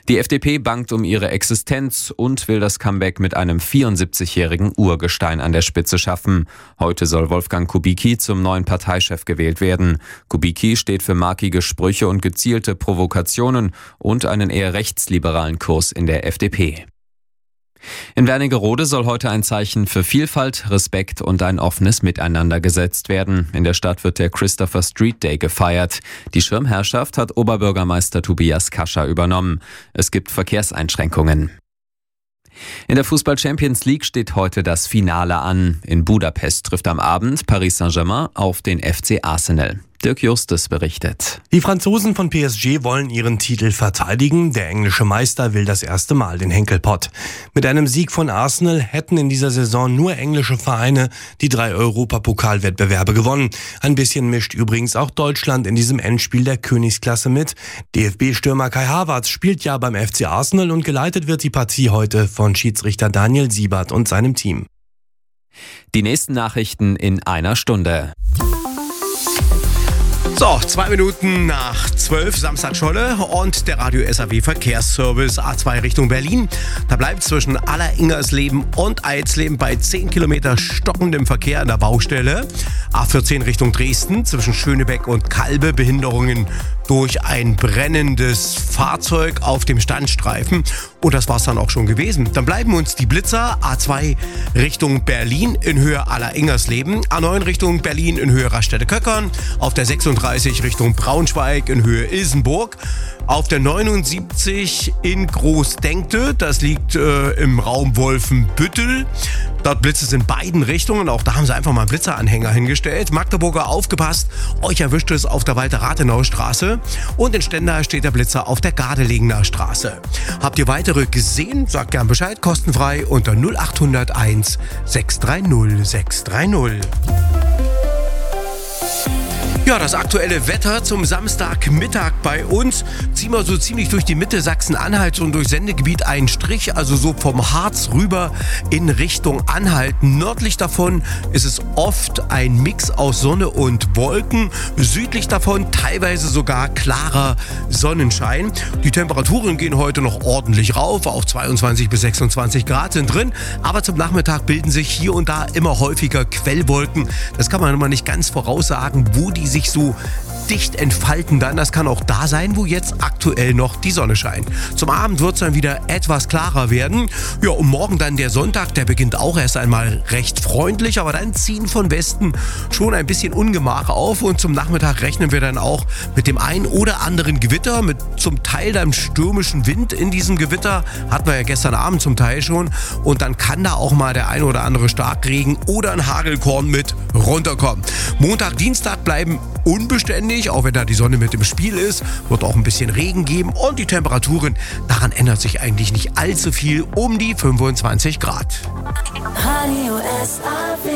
Die FDP bangt um ihre Existenz und will das Comeback mit einem 74-jährigen Urgestein an der Spitze schaffen. Heute soll Wolfgang Kubicki zum neuen Parteichef gewählt werden. Kubicki steht für markige Sprüche und gezielte Provokationen und einen eher rechtsliberalen Kurs in der FDP. In Wernigerode soll heute ein Zeichen für Vielfalt, Respekt und ein offenes Miteinander gesetzt werden. In der Stadt wird der Christopher Street Day gefeiert. Die Schirmherrschaft hat Oberbürgermeister Tobias Kascher übernommen. Es gibt Verkehrseinschränkungen. In der Fußball-Champions League steht heute das Finale an. In Budapest trifft am Abend Paris Saint-Germain auf den FC Arsenal. Dirk Justus berichtet. Die Franzosen von PSG wollen ihren Titel verteidigen. Der englische Meister will das erste Mal den Henkelpott. Mit einem Sieg von Arsenal hätten in dieser Saison nur englische Vereine die 3 Europapokalwettbewerbe gewonnen. Ein bisschen mischt übrigens auch Deutschland in diesem Endspiel der Königsklasse mit. DFB-Stürmer Kai Havertz spielt ja beim FC Arsenal und geleitet wird die Partie heute von Schiedsrichter Daniel Siebert und seinem Team. Die nächsten Nachrichten in einer Stunde. So, 2 Minuten nach 12, Samstag Scholle und der Radio SAW Verkehrsservice A2 Richtung Berlin. Da bleibt zwischen Alleringersleben und Eisleben bei 10 Kilometer stockendem Verkehr an der Baustelle. A14 Richtung Dresden zwischen Schönebeck und Kalbe Behinderungen durch ein brennendes Fahrzeug auf dem Standstreifen. Und das war's dann auch schon gewesen. Dann bleiben uns die Blitzer. A2 Richtung Berlin in Höhe Alleringersleben. A9 Richtung Berlin in Höhe Raststätte-Köckern. Auf der 36 Richtung Braunschweig in Höhe Ilsenburg. Auf der 79 in Großdenkte, das liegt im Raum Wolfenbüttel. Dort blitzt es in beiden Richtungen, auch da haben sie einfach mal einen Blitzeranhänger hingestellt. Magdeburger, aufgepasst, euch erwischt es auf der Walter-Rathenau-Straße. Und in Stendal steht der Blitzer auf der Gardeligener Straße. Habt ihr weitere gesehen? Sagt gern Bescheid, kostenfrei unter 0801 630 630. Ja, das aktuelle Wetter zum Samstagmittag bei uns. Ziehen wir so ziemlich durch die Mitte Sachsen-Anhalts und durch Sendegebiet einen Strich, also so vom Harz rüber in Richtung Anhalt. Nördlich davon ist es oft ein Mix aus Sonne und Wolken. Südlich davon teilweise sogar klarer Sonnenschein. Die Temperaturen gehen heute noch ordentlich rauf, auch 22 bis 26 Grad sind drin. Aber zum Nachmittag bilden sich hier und da immer häufiger Quellwolken. Das kann man immer nicht ganz voraussagen, wo die sich so dicht entfalten dann. Das kann auch da sein, wo jetzt aktuell noch die Sonne scheint. Zum Abend wird es dann wieder etwas klarer werden. Ja, und morgen dann der Sonntag, der beginnt auch erst einmal recht freundlich, aber dann ziehen von Westen schon ein bisschen Ungemach auf und zum Nachmittag rechnen wir dann auch mit dem ein oder anderen Gewitter, mit zum Teil dann stürmischen Wind in diesem Gewitter. Hatten wir ja gestern Abend zum Teil schon und dann kann da auch mal der ein oder andere Starkregen oder ein Hagelkorn mit runterkommen. Montag, Dienstag bleiben unbeständig, auch wenn da die Sonne mit im Spiel ist, wird auch ein bisschen Regen geben und die Temperaturen, daran ändert sich eigentlich nicht allzu viel, um die 25 Grad. Radio SAW.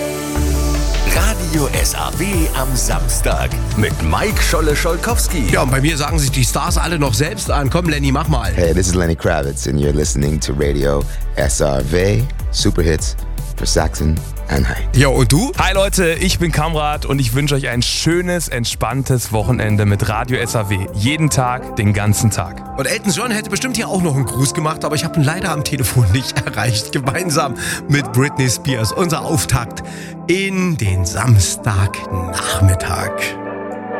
Radio SAW am Samstag mit Mike Scholle-Scholkowski. Ja, und bei mir sagen sich die Stars alle noch selbst an. Komm, Lenny, mach mal. Hey, this is Lenny Kravitz and you're listening to Radio SAW, Super Hits for Sachsen. Ja, und du? Hi Leute, ich bin Kamrat und ich wünsche euch ein schönes, entspanntes Wochenende mit Radio SAW. Jeden Tag, den ganzen Tag. Und Elton John hätte bestimmt hier auch noch einen Gruß gemacht, aber ich habe ihn leider am Telefon nicht erreicht. Gemeinsam mit Britney Spears, unser Auftakt in den Samstagnachmittag.